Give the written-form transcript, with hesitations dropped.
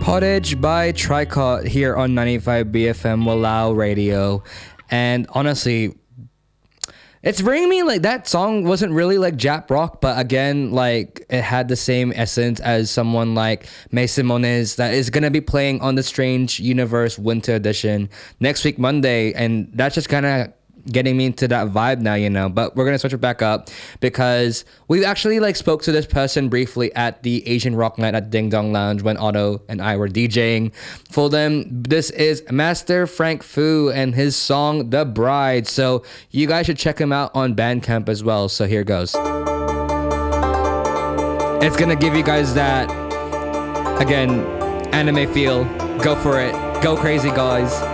Pottage by Tricot here on 95 BFM Walao Radio. And honestly, it's bringing me like that song wasn't really like Jap rock, but again, like it had the same essence as someone like Mason Moniz that is gonna be playing on the Strange Universe Winter Edition next week Monday, and that's just kind of getting me into that vibe now, you know. But we're gonna switch it back up because we actually like spoke to this person briefly at the Asian Rock Night at Ding Dong Lounge when Otto and I were DJing for them. This is Master Frank Fu and his song The Bride, so you guys should check him out on Bandcamp as well. So here goes. It's gonna give you guys that, again, anime feel. Go for it, go crazy, guys.